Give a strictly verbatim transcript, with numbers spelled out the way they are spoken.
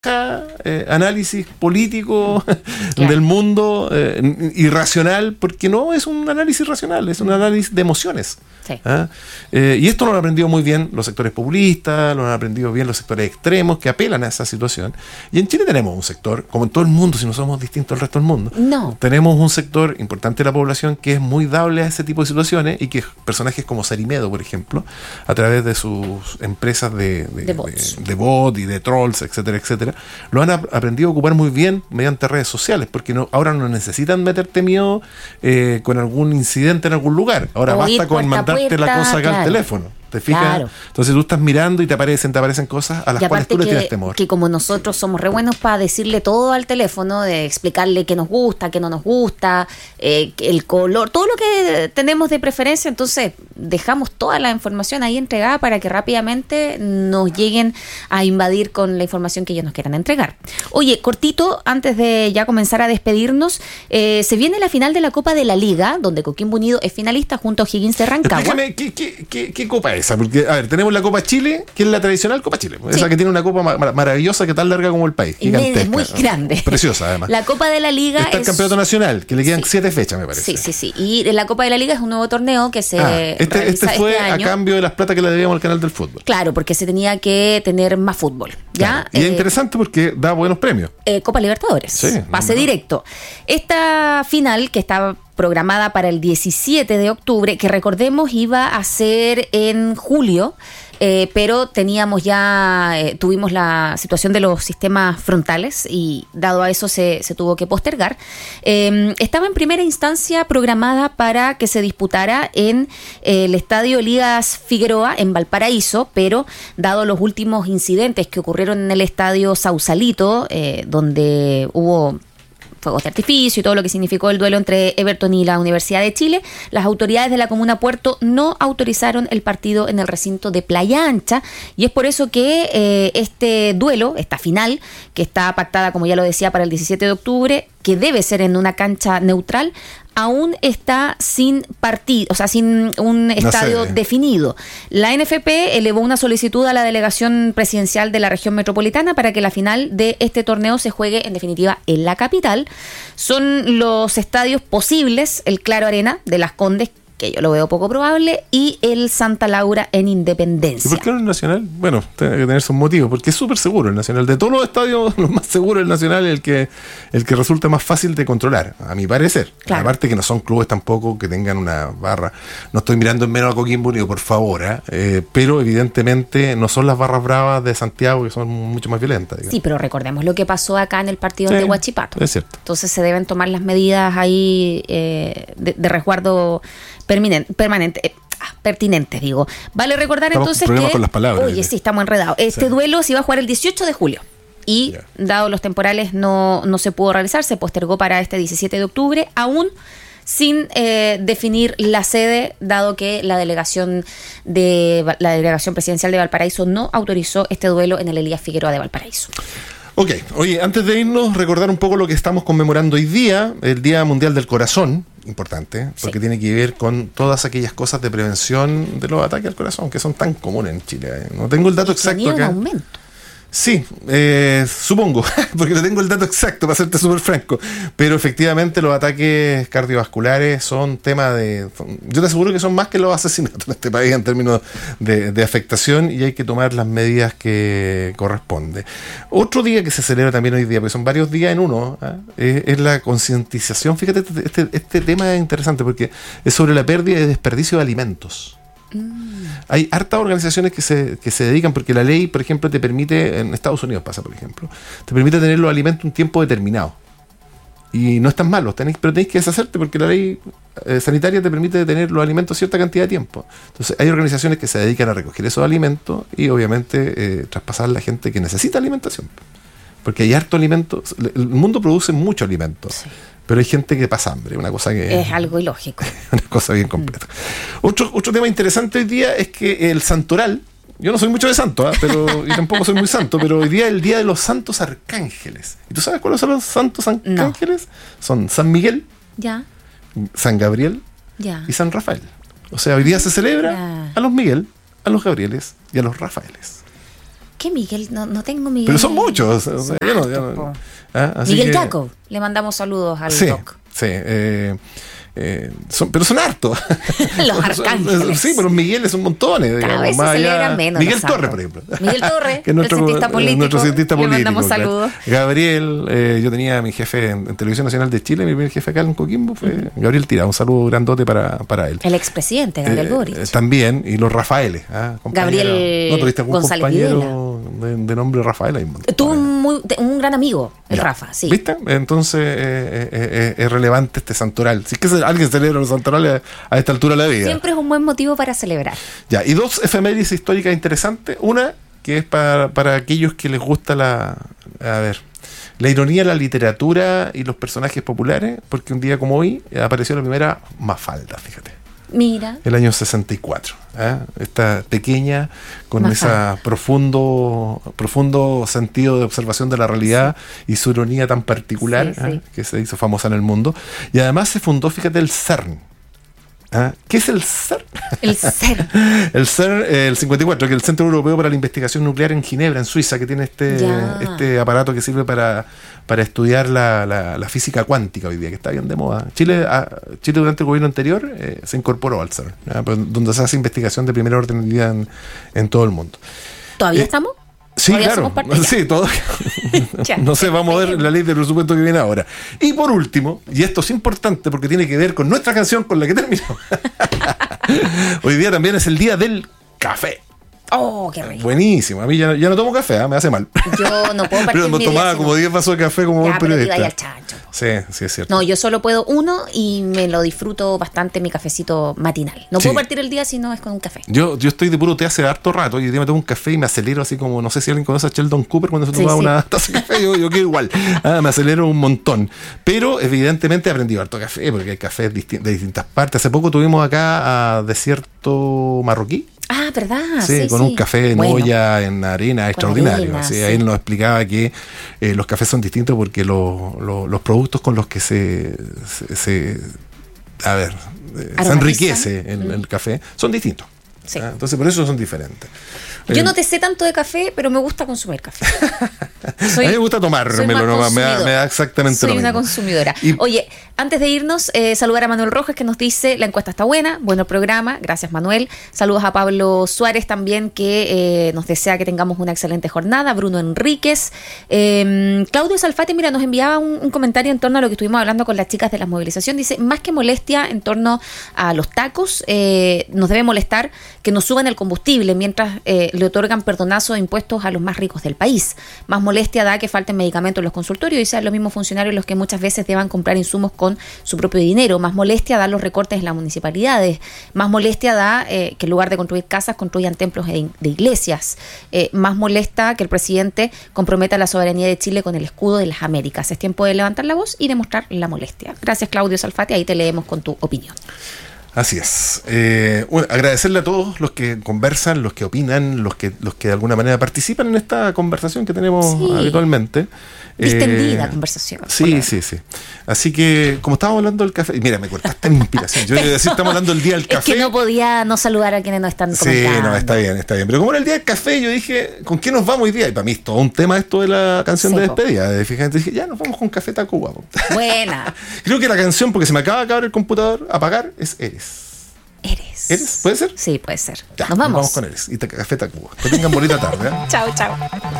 Eh, análisis político claro. del mundo eh, irracional, porque no es un análisis racional, es un análisis de emociones. Sí. ¿Ah? Eh, y esto lo han aprendido muy bien los sectores populistas, lo han aprendido bien los sectores extremos que apelan a esa situación. Y en Chile tenemos un sector, como en todo el mundo, si no somos distintos al resto del mundo, no. tenemos un sector importante de la población que es muy dable a ese tipo de situaciones y que personajes como Sarimedo, por ejemplo, a través de sus empresas de, de, de, bots. de, de bot y de trolls, etcétera, etcétera, lo han ap- aprendido a ocupar muy bien mediante redes sociales, porque no, ahora no necesitan meterte miedo eh, con algún incidente en algún lugar. Ahora o basta con mandarte puerta, la cosa acá claro. al teléfono. ¿Te fijas? Claro. Entonces tú estás mirando y te aparecen, te aparecen cosas a las cuales tú que, le tienes temor. Que como nosotros somos re buenos para decirle todo al teléfono, de explicarle qué nos gusta, qué no nos gusta, eh, el color, todo lo que tenemos de preferencia, entonces dejamos toda la información ahí entregada para que rápidamente nos lleguen a invadir con la información que ellos nos quieran entregar. Oye, cortito, antes de ya comenzar a despedirnos, eh, se viene la final de la Copa de la Liga, donde Coquimbo Unido es finalista junto a O'Higgins de Rancagua. Explícame, ¿qué, qué, qué, qué copa es esa? Porque, a ver, tenemos la Copa Chile, que es la tradicional Copa Chile. Esa sí. que tiene una copa mar- maravillosa que tan larga como el país. Es muy grande. Preciosa, además. La Copa de la Liga Está es... el campeonato nacional, que le quedan sí. siete fechas, me parece. Sí, sí, sí. Y la Copa de la Liga es un nuevo torneo que se ah, este, realiza este fue este año. a cambio de las plata que le debíamos al canal del fútbol. Claro, porque se tenía que tener más fútbol. ¿Ya? Claro. Y eh, es interesante porque da buenos premios. Eh, Copa Libertadores. Sí, pase no, no. directo. Esta final que estaba programada para el diecisiete de octubre, que recordemos iba a ser en julio, eh, pero teníamos ya, eh, tuvimos la situación de los sistemas frontales y dado a eso se, se tuvo que postergar. Eh, estaba en primera instancia programada para que se disputara en eh, el Estadio Elías Figueroa en Valparaíso, pero dado los últimos incidentes que ocurrieron en el Estadio Sausalito, eh, donde hubo fuegos de artificio y todo lo que significó el duelo entre Everton y la Universidad de Chile, las autoridades de la Comuna Puerto no autorizaron el partido en el recinto de Playa Ancha y es por eso que eh, este duelo, esta final, que está pactada, como ya lo decía, para el diecisiete de octubre, que debe ser en una cancha neutral, aún está sin partido, o sea, sin un estadio sé. definido. La N F P elevó una solicitud a la delegación presidencial de la región metropolitana para que la final de este torneo se juegue, en definitiva, en la capital. Son los estadios posibles, el Claro Arena de Las Condes, que yo lo veo poco probable, y el Santa Laura en Independencia. ¿Y por qué no el Nacional? Bueno, tiene que tener sus motivos, porque es súper seguro el Nacional. De todos los estadios, lo más seguro el Nacional es el que, el que resulta más fácil de controlar, a mi parecer. Claro. Aparte que no son clubes tampoco que tengan una barra. No estoy mirando en menos a Coquimbo Unido, por favor, ¿eh? Eh, pero evidentemente no son las barras bravas de Santiago, que son mucho más violentas. Digamos. Sí, pero recordemos lo que pasó acá en el partido Sí, de Huachipato. es cierto. Entonces se deben tomar las medidas ahí eh, de, de resguardo permanente, permanente eh, ah, pertinentes, digo. Vale recordar Estamos entonces con problemas que... con las palabras, Oye, ¿eh? sí, estamos enredados. Este Sí. duelo se iba a jugar el dieciocho de julio. Y, Ya. dado los temporales, no, no se pudo realizar. Se postergó para este diecisiete de octubre, aún sin eh, definir la sede, dado que la delegación de la delegación presidencial de Valparaíso no autorizó este duelo en el Elías Figueroa de Valparaíso. Ok, oye, antes de irnos, recordar un poco lo que estamos conmemorando hoy día, el Día Mundial del Corazón, importante, porque Sí. tiene que ver con todas aquellas cosas de prevención de los ataques al corazón, que son tan comunes en Chile. No tengo el dato Y que han exacto ido en acá. aumento. Sí, eh, supongo, porque no tengo el dato exacto, para serte súper franco, pero efectivamente los ataques cardiovasculares son tema de... son- yo te aseguro que son más que los asesinatos en este país en términos de, de afectación y hay que tomar las medidas que corresponde. Otro día que se celebra también hoy día, porque son varios días en uno, ¿ah? es, es la concientización. Fíjate, este, este, este tema es interesante porque es sobre la pérdida y desperdicio de alimentos. Hay hartas organizaciones que se, que se dedican, porque la ley, por ejemplo, te permite, en Estados Unidos pasa, por ejemplo, te permite tener los alimentos un tiempo determinado. Y no están malos, tenéis, pero tenéis que deshacerte porque la ley eh, sanitaria te permite tener los alimentos cierta cantidad de tiempo. Entonces hay organizaciones que se dedican a recoger esos alimentos y obviamente eh, traspasar a la gente que necesita alimentación. Porque hay harto alimento, el mundo produce mucho alimento. Sí. Pero hay gente que pasa hambre, una cosa que Es algo ilógico. una cosa bien completa. Otro, otro tema interesante hoy día es que el santoral, yo no soy mucho de santo, ¿eh? pero y tampoco soy muy santo, pero hoy día es el día de los santos arcángeles. ¿Y tú sabes cuáles son los santos arcángeles? No. Son San Miguel, Ya, San Gabriel ya. y San Rafael. O sea, hoy día se celebra Ya. a los Miguel, a los Gabrieles y a los Rafaeles. ¿Qué Miguel? No, no tengo Miguel. Pero son muchos. O sea, yo no, yo no, ¿ah? Así Miguel que, Jacob. Le mandamos saludos al sí, doc. Sí, eh, eh, son, pero son hartos. Los arcángeles. Sí, pero Miguel son montones. Cada Digamos, vez se más celebran allá. menos Miguel los Torres, santos. por ejemplo. Miguel Torres, que es nuestro, el cientista político. nuestro cientista Le político. mandamos claro. saludos. Gabriel, eh, yo tenía a mi jefe en, en Televisión Nacional de Chile, mi primer jefe acá en Coquimbo fue uh-huh. Gabriel Tira. Un saludo grandote para, para él. El expresidente, Gabriel eh, Boric. Eh, también, y los Rafaeles. ¿ah? Gabriel ¿No tuviste algún González compañero de, de nombre Rafael? Ahí, Tuvo un, muy, un gran amigo, el ya. Rafa, sí. ¿Viste? Entonces eh, eh, eh, es relevante este santoral. Si es que alguien celebra los santorales a, a esta altura de la vida. Siempre es un buen motivo para celebrar. Ya, y dos efemérides históricas interesantes. Una, que es para, para aquellos que les gusta la... A ver... La ironía, la literatura y los personajes populares, porque un día como hoy apareció la primera Mafalda, fíjate. Mira. El año sesenta y cuatro. ¿eh? Esta pequeña, con ese profundo, profundo sentido de observación de la realidad sí. y su ironía tan particular, sí, sí. ¿eh? que se hizo famosa en el mundo. Y además se fundó, fíjate, el CERN. ¿Ah? ¿Qué es el CERN? El CERN. El CERN, eh, el cincuenta y cuatro, que es el Centro Europeo para la Investigación Nuclear en Ginebra, en Suiza, que tiene este, este aparato que sirve para, para estudiar la, la, la física cuántica hoy día, que está bien de moda. Chile, a, Chile durante el gobierno anterior eh, se incorporó al CERN, ¿ah? donde se hace investigación de primer orden en, en todo el mundo. ¿Todavía eh, estamos? Sí, claro. Sí, todo. No sé, vamos a ver la ley de presupuesto que viene ahora. Y por último, y esto es importante porque tiene que ver con nuestra canción con la que terminamos. Hoy día también es el día del café. Oh, qué rico. Buenísimo. A mí ya, ya no tomo café, ¿eh? Me hace mal. Yo no puedo partir Pero me mi tomaba día, como diez vasos de café como ya, buen periodista. Pero te vaya al chancho. Sí, sí, es cierto. No, yo solo puedo uno y me lo disfruto bastante mi cafecito matinal. No sí. puedo partir el día si no es con un café. Yo, yo estoy de puro té hace harto rato y hoy día me tomo un café y me acelero así como, no sé si alguien conoce a Sheldon Cooper cuando se tomaba sí, sí. una taza de café, yo, yo quedo igual. Ah, me acelero un montón. Pero evidentemente he aprendido harto café porque hay cafés de distintas partes. Hace poco tuvimos acá a Desierto Marroquí. Ah, ¿verdad? Sí, sí con sí. un café en bueno, olla, en arena, extraordinario. Arena, sí, sí. Ahí nos explicaba que eh, los cafés son distintos porque lo, lo, los productos con los que se, se, se a ver, eh, se enriquece el, mm. el café son distintos. Sí. ¿Ah? Entonces, por eso son diferentes. Yo no te sé tanto de café, pero me gusta consumir café. Soy, a mí me gusta tomármelo nomás, me da, me da exactamente soy lo mismo. Soy una consumidora. Y, Oye, antes de irnos, eh, saludar a Manuel Rojas que nos dice, la encuesta está buena, bueno programa, gracias Manuel. Saludos a Pablo Suárez también que eh, nos desea que tengamos una excelente jornada. Bruno Enríquez. Eh, Claudio Salfate, mira, nos enviaba un, un comentario en torno a lo que estuvimos hablando con las chicas de la movilización. Dice, más que molestia en torno a los tacos, eh, nos debe molestar que nos suban el combustible mientras eh, le otorgan perdonazos de impuestos a los más ricos del país. Más molestia da que falten medicamentos en los consultorios y sean los mismos funcionarios los que muchas veces deban comprar insumos con su propio dinero. Más molestia da los recortes en las municipalidades. Más molestia da eh, que en lugar de construir casas construyan templos de, de iglesias. Eh, más molesta que el presidente comprometa la soberanía de Chile con el escudo de las Américas. Es tiempo de levantar la voz y demostrar la molestia. Gracias Claudio Salfate, ahí te leemos con tu opinión. Así es. Eh, bueno, agradecerle a todos los que conversan, los que opinan, los que los que de alguna manera participan en esta conversación que tenemos sí. habitualmente. Distendida eh, conversación. Sí, sí, sí. Así que, como estábamos hablando del café, mira, me cortaste mi inspiración. Yo iba a decir, estamos hablando del día del café. Es que no podía no saludar a quienes nos están comentando. Sí, no, está bien, está bien. Pero como era el día del café, yo dije, ¿con qué nos vamos hoy día? Y para mí es todo un tema esto de la canción sí, de despedida. Fíjate, dije, ya nos vamos con Café Tacuba. Buena. Creo que la canción, porque se me acaba de acabar el computador, apagar, es Eres. Eres. ¿Eres? ¿Puede ser? Sí, puede ser. Ya, nos vamos. Nos vamos con Eres. Y Café Tacuba. Que tengan bonita tarde. ¿eh? Chao, chao.